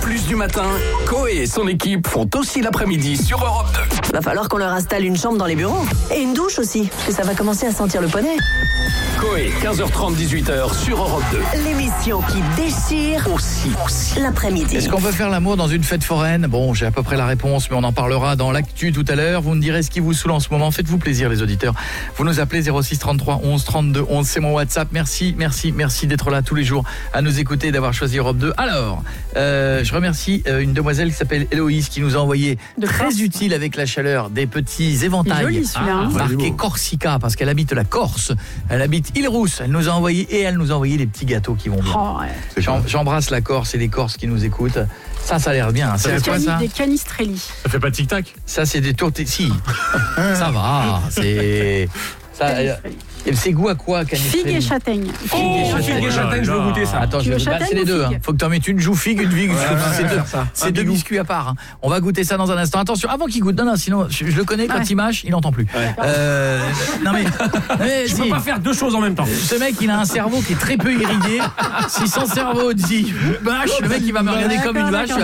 plus du matin, Coé et son équipe font aussi l'après-midi sur Europe 2. Va falloir qu'on leur installe une chambre dans les bureaux. Et une douche aussi, parce que ça va commencer à sentir le poney. Coé, 15h30, 18h sur Europe 2. L'émission qui déchire aussi l'après-midi. Est-ce qu'on peut faire l'amour dans une fête foraine? Bon, j'ai à peu près la réponse, mais on en parlera dans l'actu tout à l'heure. Vous me direz ce qui vous saoule en ce moment. Faites-vous plaisir, les auditeurs. Vous nous appelez 06 33 11 32 11. C'est mon WhatsApp. Merci d'être là tous les jours à nous écouter et d'avoir choisi Europe 2. Alors, je remercie une demoiselle qui s'appelle Héloïse qui nous a envoyé très utile avec la chaleur des petits éventails. C'est joli celui-là. Marqué Corsica parce qu'elle habite la Corse. Elle habite Île-Rousse. Elle nous a envoyé des petits gâteaux qui vont bien. Oh, ouais. J'embrasse la Corse et les Corses qui nous écoutent. Ça a l'air bien. C'est quoi ça? Des canistrelli. Ça fait pas tic-tac? Ça, c'est des tourtes. Si. Ça va. C'est. Ça, c'est goût à quoi, canistrelli? Figue et châtaigne. Figue et châtaigne, je veux goûter ça. Attends, Tu veux châtaigne c'est les ou deux. figue? Faut que t'en mettes une joue figue, une figue. C'est deux biscuits à part. On va goûter ça dans un instant. Attention, avant qu'il goûte. Non, sinon, je le connais, quand il mâche, il n'entend plus. Non mais je peux pas faire deux choses en même temps. Ce mec, il a un cerveau qui est très peu irrigué. Si son cerveau dit vache, le mec, il va me regarder comme une vache.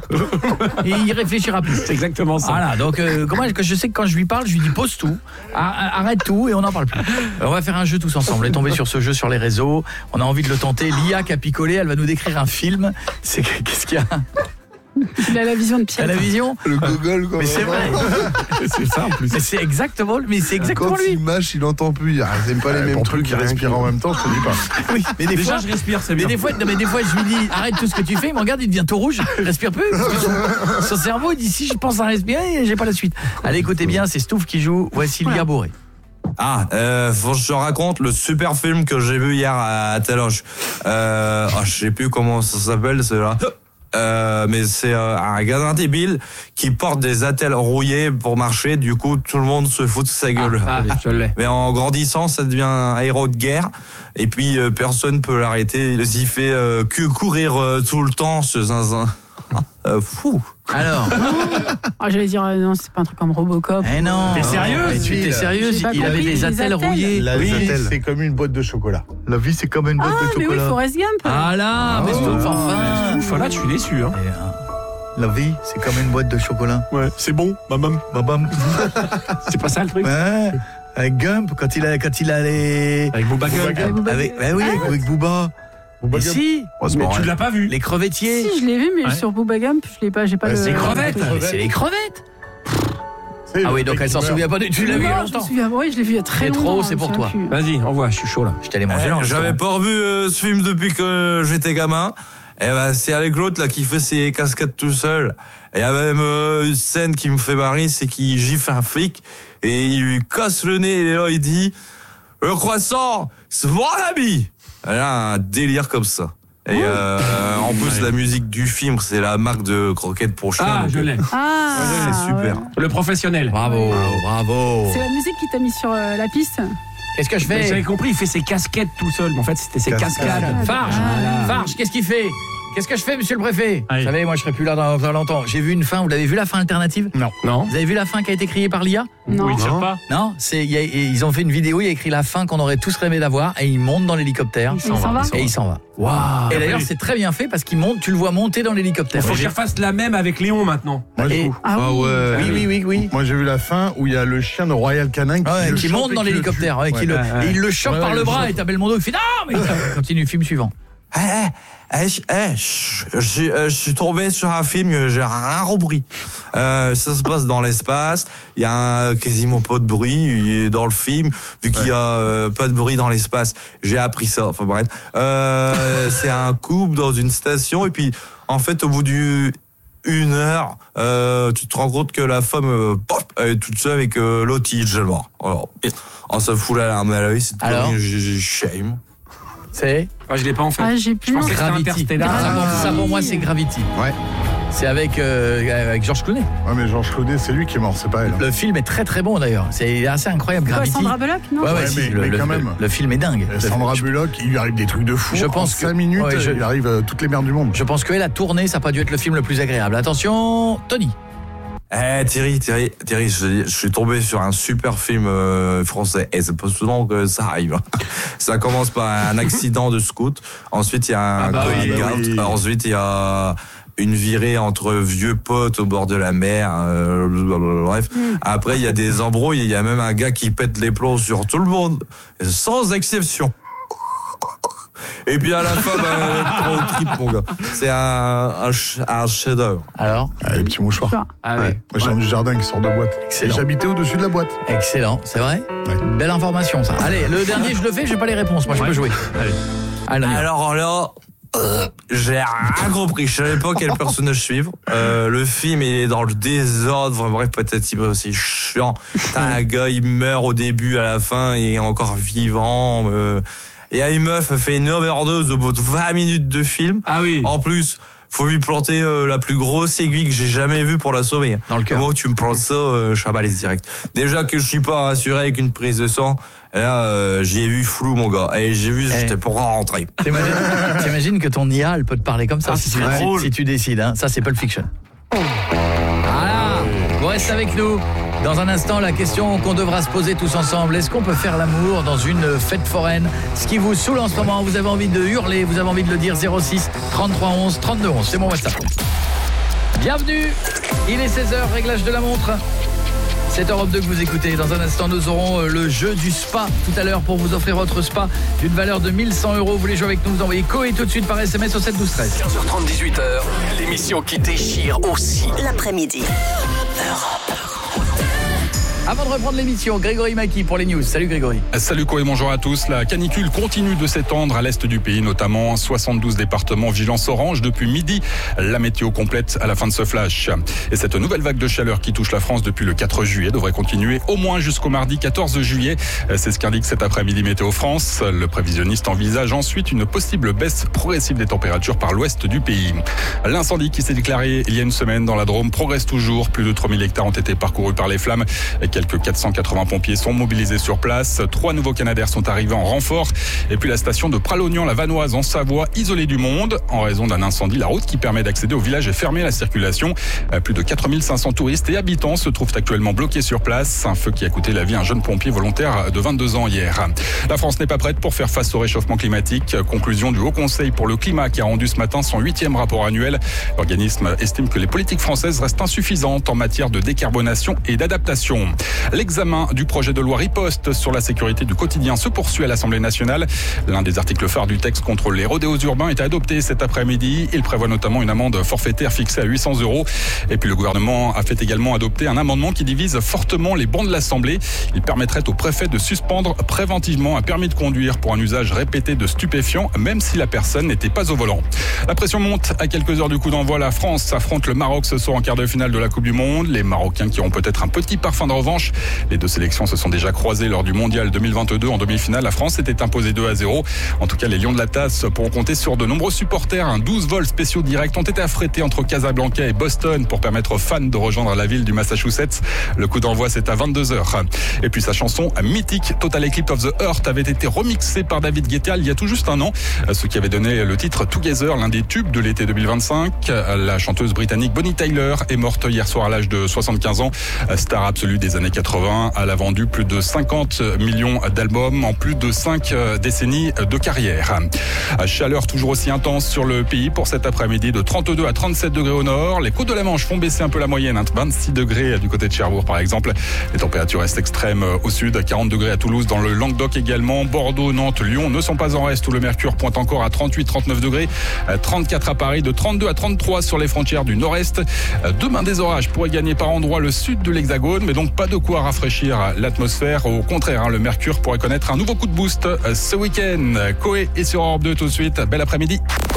Et il réfléchira plus. C'est exactement ça. Voilà, donc comment je sais que quand je lui parle, je lui dis pose tout, arrête tout et on n'en parle plus. On va faire un jeu tous ensemble. On est tombé sur ce jeu sur les réseaux. On a envie de le tenter. Lia qui a picolé, elle va nous décrire un film. Qu'est-ce qu'il y a? Il a la vision de Pierre. Elle a la vision? Le gogol, quoi. Mais c'est vrai. C'est ça en plus. Mais c'est exactement Quand lui. il mâche, il n'entend plus. Il n'aime pas les mêmes trucs. Il respire en même temps, je te dis pas. Oui, mais Déjà, je respire, c'est bien. Mais des fois, je lui dis arrête tout ce que tu fais. Il me regarde, il devient tout rouge. Il respire plus. Son cerveau, il dit si je pense à respirer, j'ai pas la suite. Allez, écoutez bien, c'est Stouff qui joue. Voici Lia Bourré. Faut que je te raconte le super film que j'ai vu hier à Téloge. Je sais plus comment ça s'appelle, c'est là. Mais c'est un gars débile qui porte des attelles rouillées pour marcher. Du coup, tout le monde se fout de sa gueule. Je l'ai. Mais en grandissant, ça devient un héros de guerre. Et puis, personne peut l'arrêter. Il s'y fait que courir tout le temps, ce zinzin. Fou. Alors, J'allais dire non, c'est pas un truc comme Robocop. eh non. T'es sérieux? Mais tu t'es sérieuse? J'ai pas Il avait compris, des les attelles attelles. rouillées. La Oui. vie, c'est comme une boîte de chocolat. La vie, c'est comme une boîte de Mais oui, chocolat. Forrest Gump. Ah là, mais Stouff, enfin. Ouf, là, je suis déçu. Hein. La vie, c'est comme une boîte de chocolat. Ouais, c'est bon, maman. Babam. C'est pas ça le truc? Ouais. Avec Gump, quand il a les... Avec Booba Gump. Avec Booba. Mais si, Tu l'as pas vu? les crevettiers. Si, je l'ai vu, mais Ouais. sur Booba Gump, j'ai pas le... c'est crevettes. Mais c'est les crevettes. Ah oui, donc elle s'en souvient pas. Tu l'as vu il y a Non, je me longtemps. souviens, oui, je l'ai vu il y a très C'est longtemps. trop, je c'est me pour souviens toi. plus. Vas-y, envoie, je suis chaud là. Je t'allais manger là. J'avais pas revu ce film depuis que j'étais gamin. Et c'est avec l'autre là qui fait ses cascades tout seul. Et il y a même une scène qui me fait marrer, c'est qu'il gifle un flic et il lui casse le nez et là il dit le croissant, c'est mon ami. Elle a un délire comme ça. Et en plus la musique du film, c'est la marque de croquettes pour chien. Ah, donc, je l'ai. c'est super. ouais. Le professionnel. Bravo. C'est la musique qui t'a mis sur la piste. Qu'est-ce que je Mais fais? j'avais compris, il fait ses casquettes tout seul. Mais en fait, c'était ses Cascades. cascades. Farge, qu'est-ce qu'il fait? Qu'est-ce que je fais, monsieur le préfet? Allez. Vous savez, moi je serai plus là dans longtemps. J'ai vu une fin, vous l'avez vu la fin alternative? Non. Vous avez vu la fin qui a été créée par l'IA? Non. Oui, tire pas. Non, ils ont fait une vidéo, il y a écrit la fin qu'on aurait tous rêvé d'avoir et il monte dans l'hélicoptère Il s'en va. et il s'en va. Waouh. Et d'ailleurs, c'est très bien fait parce qu'il monte, tu le vois monter dans l'hélicoptère. Il faut que je fasse la même avec Léon maintenant. Et- Ah oui. Oui. Moi, j'ai vu la fin où il y a le chien de Royal Canin Qui le monte chope dans et qui le l'hélicoptère, tue. et il le chope Ouais, par ouais, le le bras chope. et t'as Belmondo qui fait non, mais continue, film suivant. Je suis tombé sur un film, j'ai rien compris. Ça se passe dans l'espace, il y a quasiment pas de bruit dans le film, vu qu'il y a pas de bruit dans l'espace. J'ai appris ça, enfin bref. C'est un couple dans une station, et puis en fait au bout d'une heure, tu te rends compte que la femme elle est toute seule avec l'autre il est mort. Alors, on se fout la larme à l'œil, c'est Alors j'ai shame. C'est Je l'ai pas en fait. Ah, j'ai plus. Je pensais que c'était Gravity. Interstellar. Ça pour moi c'est Gravity. Ouais. C'est avec Georges Clooney. Ouais, mais Georges Clooney, c'est lui qui est mort, c'est pas elle. Le film est très très bon d'ailleurs. C'est assez incroyable, Quoi, Gravity. Sandra Bullock, non? Ouais, Ouais, si, mais quand même. le film est dingue. Sandra Bullock, il lui arrive des trucs de fou. Je En pense que- 5 minutes, ouais, il arrive toutes les merdes du monde. Je pense qu'elle a tourné, ça n'a pas dû être le film le plus agréable. Attention, Tony. Thierry, je suis tombé sur un super film français et c'est pas souvent que ça arrive. Ça commence par un accident de scout, ensuite il y a un ensuite il y a une virée entre vieux potes au bord de la mer, bref. Après il y a des embrouilles, il y a même un gars qui pète les plombs sur tout le monde, sans exception. Et puis à la fin, trop trip, mon gars. C'est un chef-d'œuvre. Alors Les petits mouchoirs. Ah ouais. Moi, j'ai un du jardin qui sort de boîte. Excellent. Et j'habitais au-dessus de la boîte. Excellent, c'est vrai. Belle information, ça. Allez, le dernier, je le fais, j'ai pas les réponses. Moi, je peux jouer. Allez. Alors là, j'ai rien compris. Je savais pas quel personnage suivre. Le film, il est dans le désordre. Bref, peut-être il est aussi chiant. Un gars, il meurt au début, à la fin, il est encore vivant. Il y a une meuf, elle fait une overdose au bout de 20 minutes de film. Ah oui. En plus, faut lui planter la plus grosse aiguille que j'ai jamais vue pour la sauver. Dans le cœur. Moi, tu me plantes ça, je suis à balèze direct. Déjà que je suis pas rassuré avec une prise de sang. Là, j'ai vu flou, mon gars. Et j'ai vu, j'étais pour rentrer. T'imagines que ton IA, elle peut te parler comme ça si tu décides. Hein. Ça, c'est Pulp Fiction. Voilà. Vous restez avec nous. Dans un instant, la question qu'on devra se poser tous ensemble, est-ce qu'on peut faire l'amour dans une fête foraine? Ce qui vous saoule en ce moment, vous avez envie de hurler, vous avez envie de le dire, 06 33 11 32 11, c'est mon WhatsApp. Bienvenue, il est 16h, réglage de la montre. C'est Europe 2 que vous écoutez. Dans un instant, nous aurons le jeu du spa tout à l'heure pour vous offrir votre spa d'une valeur de 1 100 €. Vous voulez jouer avec nous, vous envoyez Coé tout de suite par SMS au 7 12 13. 15h30, 18h, l'émission qui déchire aussi. L'après-midi. Avant de reprendre l'émission, Grégory Maki pour les news. Salut Grégory. Salut Co et bonjour à tous. La canicule continue de s'étendre à l'est du pays, notamment 72 départements vigilance orange depuis midi. La météo complète à la fin de ce flash. Et cette nouvelle vague de chaleur qui touche la France depuis le 4 juillet devrait continuer au moins jusqu'au mardi 14 juillet. C'est ce qu'indique cet après-midi Météo France. Le prévisionniste envisage ensuite une possible baisse progressive des températures par l'ouest du pays. L'incendie qui s'est déclaré il y a une semaine dans la Drôme progresse toujours. Plus de 3000 hectares ont été parcourus par les flammes. Quelques 480 pompiers sont mobilisés sur place. 3 nouveaux Canadair sont arrivés en renfort. Et puis la station de Pralognan-la-Vanoise en Savoie, isolée du monde. En raison d'un incendie, la route qui permet d'accéder au village est fermée à la circulation. Plus de 4500 touristes et habitants se trouvent actuellement bloqués sur place. Un feu qui a coûté la vie à un jeune pompier volontaire de 22 ans hier. La France n'est pas prête pour faire face au réchauffement climatique. Conclusion du Haut Conseil pour le climat qui a rendu ce matin son 8e rapport annuel. L'organisme estime que les politiques françaises restent insuffisantes en matière de décarbonation et d'adaptation. L'examen du projet de loi riposte sur la sécurité du quotidien se poursuit à l'Assemblée nationale. L'un des articles phares du texte contre les rodéos urbains est adopté cet après-midi. Il prévoit notamment une amende forfaitaire fixée à 800 €. Et puis le gouvernement a fait également adopter un amendement qui divise fortement les bancs de l'Assemblée. Il permettrait au préfet de suspendre préventivement un permis de conduire pour un usage répété de stupéfiants, même si la personne n'était pas au volant. La pression monte à quelques heures du coup d'envoi. La France affronte le Maroc ce soir en quart de finale de la Coupe du Monde. Les Marocains qui auront peut-être un petit parfum de revanche. Les deux sélections se sont déjà croisées lors du Mondial 2022. En demi-finale, la France s'était imposée 2-0. En tout cas, les Lions de la Tasse pourront compter sur de nombreux supporters. 12 vols spéciaux directs ont été affrétés entre Casablanca et Boston pour permettre aux fans de rejoindre la ville du Massachusetts. Le coup d'envoi, c'est à 22h. Et puis sa chanson mythique Total Eclipse of the Heart avait été remixée par David Guetta il y a tout juste un an, ce qui avait donné le titre Together, l'un des tubes de l'été 2025. La chanteuse britannique Bonnie Tyler est morte hier soir à l'âge de 75 ans. Star absolue des années 80, elle a vendu plus de 50 millions d'albums en plus de 5 décennies de carrière. Chaleur toujours aussi intense sur le pays pour cet après-midi, de 32 à 37 degrés au nord. Les côtes de la Manche font baisser un peu la moyenne, 26 degrés du côté de Cherbourg par exemple. Les températures restent extrêmes au sud, 40 degrés à Toulouse, dans le Languedoc également. Bordeaux, Nantes, Lyon ne sont pas en reste où le mercure pointe encore à 38-39 degrés. 34 à Paris, de 32 à 33 sur les frontières du nord-est. Demain, des orages pourraient gagner par endroits le sud de l'Hexagone, mais donc pas de quoi rafraîchir l'atmosphère. Au contraire, le mercure pourrait connaître un nouveau coup de boost ce week-end. Coé est sur Europe 2 tout de suite. Bel après-midi.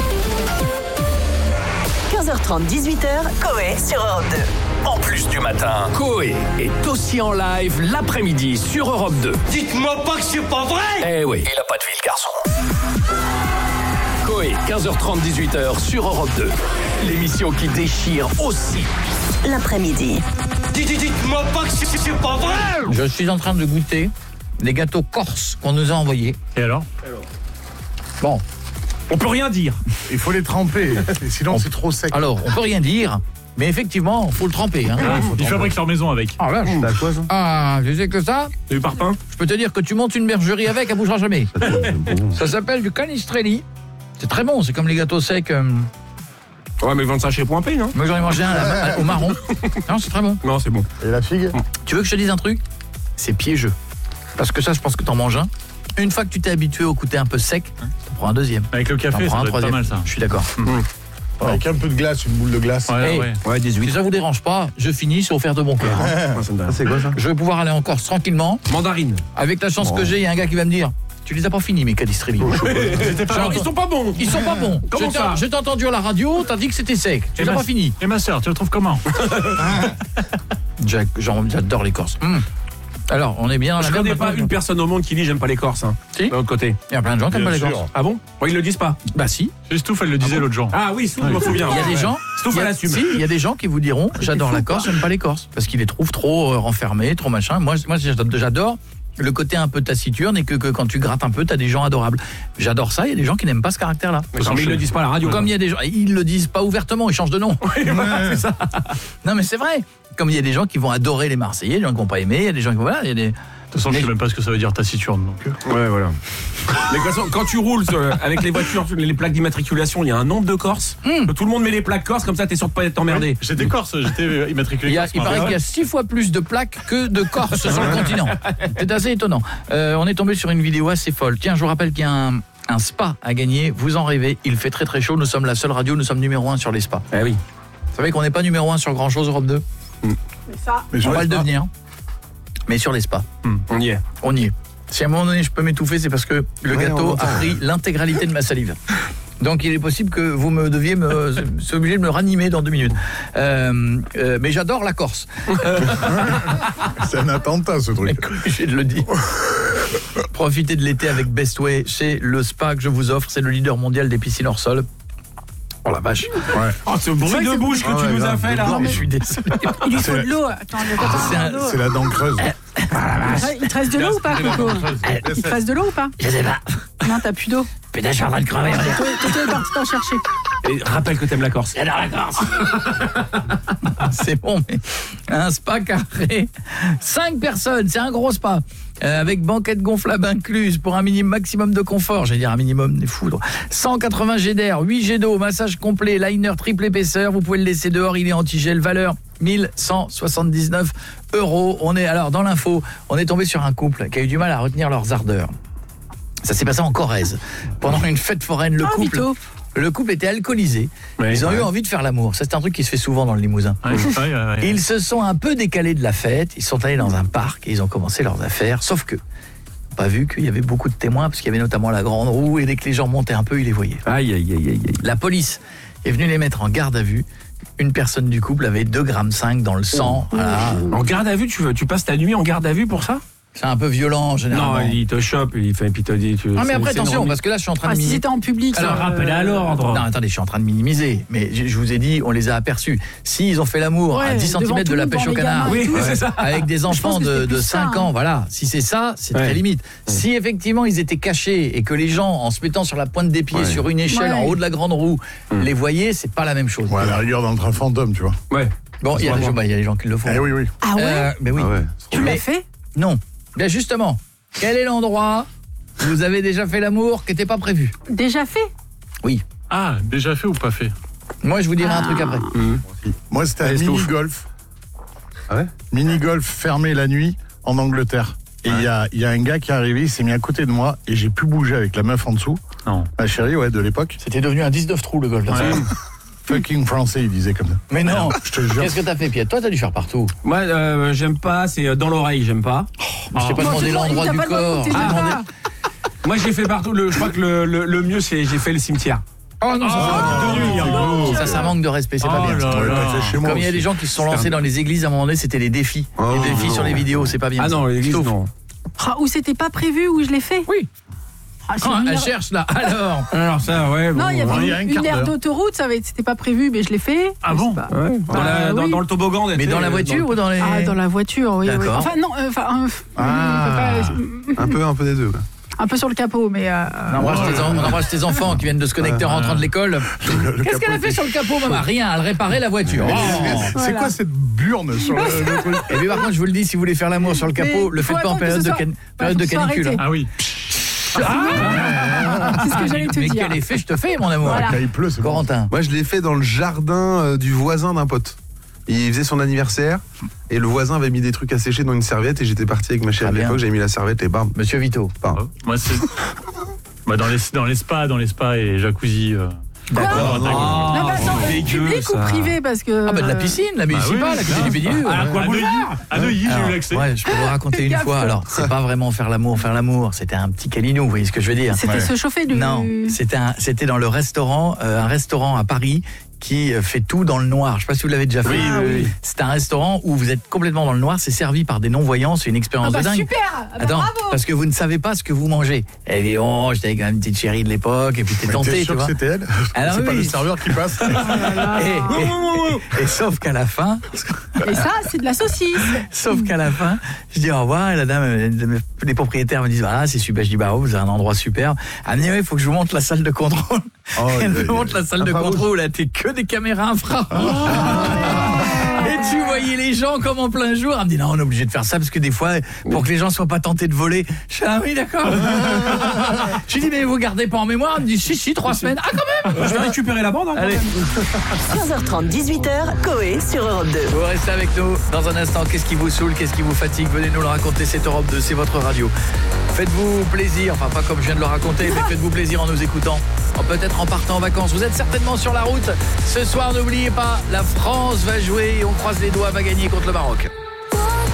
15h30, 18h, Coé sur Europe 2. En plus du matin, Coé est aussi en live l'après-midi sur Europe 2. Dites-moi pas que c'est pas vrai! Eh oui, il a pas de vie, le garçon. Coé, 15h30, 18h sur Europe 2. L'émission qui déchire aussi. L'après-midi. Dites-moi pas que c'est pas vrai! Je suis en train de goûter les gâteaux corses qu'on nous a envoyés. Et alors? Bon, On peut rien dire. Il faut les tremper, et sinon c'est trop sec. Alors, on peut rien dire, mais effectivement, faut le tremper. Hein. Ils fabriquent leur maison avec. Ah, vache. T'as quoi ça? Ah, je sais que ça. Du parpaing. Je peux te dire que tu montes une bergerie avec, elle bougera jamais. Ça s'appelle du canistrelli. C'est très bon, c'est comme les gâteaux secs. Ouais, mais ils vendent ça chez Point P, non? Moi, j'en ai mangé un au marron. Non, c'est très bon. Non, c'est bon. Et la figue? Tu veux que je te dise un truc? C'est piégeux. Parce que ça, je pense que t'en manges un. Une fois que tu t'es habitué au côté un peu sec, t'en prends un deuxième. Avec le café, T'en prends ça un doit être pas troisième. mal ça. Je suis d'accord. Avec un peu de glace, une boule de glace. Hey, Ouais, 18. Si ça vous dérange pas, je finis sur offert de bon cœur. Moi, ça me donne. C'est quoi ça? Je vais pouvoir aller en Corse tranquillement. Mandarine. Avec la chance que j'ai, il y a un gars qui va me dire: tu les as pas finis, mes canistrelli. Alors, ils sont pas bons. Ils sont pas bons. Comment ça? Je t'ai entendu à la radio, t'as dit que c'était sec. Tu l'as pas fini. Et ma soeur, tu le trouves comment? J'adore les Corses. Alors, on est bien dans la Je merde connais pas maintenant. une personne au monde qui dit j'aime pas les Corses. Hein. Si. De l'autre côté. Il y a plein de gens qui n'aiment pas les Bien Corses. sûr. Ah bon? Ils le disent pas. Bah si. Stouff, elle le disait l'autre jour. Ah oui, Stouff, je m'en souviens. Il y a des gens. Stouff, elle assume. Si, il y a des gens qui vous diront: j'adore la Corse, j'aime pas les Corses, parce qu'ils les trouvent trop renfermés, trop machin. Moi, j'adore le côté un peu taciturne et que quand tu grattes un peu, t'as des gens adorables. J'adore ça. Il y a des gens qui n'aiment pas ce caractère-là. Mais ils le disent pas à la radio. Comme il y a des gens, ils le disent pas ouvertement, ils changent de nom. C'est ça. Non, mais c'est vrai. Comme il y a des gens qui vont adorer les Marseillais, des gens qui vont pas aimer, il y a des gens qui vont voilà, il y a des. De toute façon, je sais même pas ce que ça veut dire taciturne. Donc. Ouais, voilà. Mais de toute façon, quand tu roules avec les voitures, les plaques d'immatriculation, il y a un nombre de Corses. Tout le monde met les plaques corses, comme ça t'es sûr de pas être emmerdé. J'étais corse, j'étais immatriculé. Il paraît qu'il y a 6 fois plus de plaques que de Corses sur le continent. C'est assez étonnant. On est tombé sur une vidéo assez folle. Tiens, je vous rappelle qu'il y a un spa à gagner. Vous en rêvez, il fait très très chaud. Nous sommes la seule radio, nous sommes numéro 1 sur les spas. Eh oui. Vous savez qu'on n'est pas numéro 1 sur grand chose Europe 2. Mais ça. Mais On va le devenir. Mais sur les spas. On y est. On y est. Si à un moment donné je peux m'étouffer, c'est parce que le gâteau a pris l'intégralité de ma salive. Donc il est possible que vous me deviez soyez obligé de me ranimer dans 2 minutes. Mais j'adore la Corse. C'est un attentat ce truc. Je le dis. Profitez de l'été avec Best Way. C'est le spa que je vous offre. C'est le leader mondial des piscines hors sol. Oh la vache. Ouais. Oh, ce bruit de bouche que tu nous as fait là. Non, mais je suis désolé. Il lui faut de l'eau. Attends, C'est la dent creuse. il te reste de l'eau ou pas, Coco? Il te reste de l'eau ou pas? Je sais pas. Non, t'as plus d'eau. Putain, je suis en train de crever. Toi, est parti t'en chercher. Et rappelle que t'aimes la Corse. J'adore la Corse. C'est bon, mais un spa carré. 5 personnes, c'est un gros spa. Avec banquette gonflable incluse pour un minimum maximum de confort, j'allais dire un minimum des foudres. 180 G d'air, 8 G d'eau, massage complet, liner triple épaisseur, vous pouvez le laisser dehors, il est anti-gel, valeur 1179 €. On est alors dans l'info, on est tombé sur un couple qui a eu du mal à retenir leurs ardeurs. Ça s'est passé en Corrèze. Pendant une fête foraine, le couple était alcoolisé. Ouais, ils ont eu envie de faire l'amour. Ça, c'est un truc qui se fait souvent dans le Limousin. Ouais. Ils se sont un peu décalés de la fête. Ils sont allés dans un parc et ils ont commencé leurs affaires. Sauf que, ils n'ont pas vu qu'il y avait beaucoup de témoins, parce qu'il y avait notamment la grande roue, et dès que les gens montaient un peu, ils les voyaient. Aïe, aïe, aïe, aïe. La police est venue les mettre en garde à vue. Une personne du couple avait 2,5 g dans le sang. Voilà. En garde à vue, tu passes ta nuit en garde à vue pour ça? C'est un peu violent, généralement. Non, il te chope, il fait, puis te dit... Ah, mais après, attention, parce que là, je suis en train de Si minimiser. c'était en public, Alors, rappel à l'ordre. Non, attendez, je suis en train de minimiser. Mais je vous ai dit, on les a aperçus. S'ils ont fait l'amour à 10 devant cm tout de le la monde, pêche devant au les canard, gamins et tout. c'est ça. avec des enfants pense que de c'était plus 5 ça, ans, hein. voilà. Si c'est ça, c'est très limite. Si effectivement ils étaient cachés et que les gens, en se mettant sur la pointe des pieds, sur une échelle en haut de la grande roue, les voyaient, c'est pas la même chose. Ouais, à la rigueur dans le train fantôme, tu vois. Ouais. Bon, il y a des gens qui le font. Eh oui, oui. Ah ouais? Mais oui. Tu l'as fait? Non. Bien justement, quel est l'endroit où vous avez déjà fait l'amour qui n'était pas prévu? Déjà fait? Oui. Ah, déjà fait ou pas fait? Moi, je vous dirai un truc après. Moi, c'était un mini-golf. Ah ouais? Mini-golf fermé la nuit en Angleterre. Et il y a un gars qui est arrivé, il s'est mis à côté de moi et j'ai pu bouger avec la meuf en dessous. Non. La chérie, ouais, de l'époque. C'était devenu un 19 trous le golf. Là. Ouais. Fucking français, il disait comme ça. Mais non, je te jure. qu'est-ce que t'as fait, Pierre? Toi, t'as dû faire partout. Moi, j'aime pas, c'est dans l'oreille, j'aime pas. Je t'ai pas demandé l'endroit du corps. Je t'ai demandé... Moi, j'ai fait partout. Je crois que le mieux, c'est j'ai fait le cimetière. Oh non, ça manque de respect, c'est pas bien. Comme il y a des gens qui se sont lancés dans les églises, à un moment donné, c'était les défis. Les défis sur les vidéos, c'est pas bien. Ah non, l'église, non. Où c'était pas prévu, où je l'ai fait? Oui. Elle cherche là, alors ça, ouais. Non, il y avait un une quart aire d'heure. d'autoroute, c'était pas prévu, mais je l'ai fait. Ah bon? Ouais. Dans le toboggan. Mais dans la voiture ou dans les... Ah, dans la voiture, oui. D'accord. Enfin, non, Un peu des deux. Quoi. Un peu sur le capot, mais... On embrasse tes enfants qui viennent de se connecter en rentrant de l'école. Qu'est-ce qu'elle a fait sur le capot, maman? Rien, elle réparait la voiture. C'est quoi cette burne sur le truc? Et puis par contre, je vous le dis, si vous voulez faire l'amour sur le capot, le faites pas en période de canicule. Ah oui. C'est ce que j'allais te mais dire. quel effet je te fais, mon amour? Voilà. Quand il pleut, c'est bon. Corentin. Moi, je l'ai fait dans le jardin du voisin d'un pote. Il faisait son anniversaire et le voisin avait mis des trucs à sécher dans une serviette et j'étais parti avec ma chérie Très à l'époque, bien. j'avais mis la serviette et bam. Monsieur Vito. Moi, c'est. Dans les spas et jacuzzi. D'accord. Non, mais attends, public ou privé, parce que... Ah bah de la piscine, la municipale, la piscine du Bédieu. À Neuilly, j'ai eu l'accès. Ouais, je peux vous raconter une fois. Alors, c'est pas vraiment faire l'amour, c'était un petit câlinou, vous voyez ce que je veux dire? C'était se chauffer du... Non, c'était dans le restaurant, un restaurant à Paris qui fait tout dans le noir. Je sais pas si vous l'avez déjà fait. Oui. C'est un restaurant où vous êtes complètement dans le noir, c'est servi par des non-voyants, c'est une expérience de dingue. Super. Attends, Bravo. parce que vous ne savez pas ce que vous mangez. Et puis, j'étais avec une petite chérie de l'époque, et puis t'es tenté, T'es tu sûr que vois. c'était elle? Alors C'est pas oui. le serveur qui passe? Et sauf qu'à la fin, Et ça, c'est de la saucisse. sauf qu'à la fin, je dis au revoir, et la dame, les propriétaires me disent, ah, c'est super, je dis, bah, vous avez un endroit super. Elle me dit, il faut que je vous montre la salle de contrôle. Elle me montre la salle de contrôle, là, t'es que des caméras infrarouges. Et tu voyais les gens comme en plein jour. Elle me dit, non, on est obligé de faire ça, parce que des fois, pour que les gens soient pas tentés de voler. Je dis, ah oui, d'accord. Je lui dis, mais vous gardez pas en mémoire? Elle me dit, si, 3 semaines. Ah, quand même. Je vais récupérer la bande. Allez. 15h30, 18h, Coé sur Europe 2. Vous restez avec nous dans un instant. Qu'est-ce qui vous saoule, qu'est-ce qui vous fatigue? Venez nous le raconter, c'est Europe 2, c'est votre radio. Faites-vous plaisir, enfin pas comme je viens de le raconter, mais faites-vous plaisir en nous écoutant. Peut-être en partant en vacances. Vous êtes certainement sur la route. Ce soir, n'oubliez pas, la France va jouer et on croise les doigts, va gagner contre le Maroc.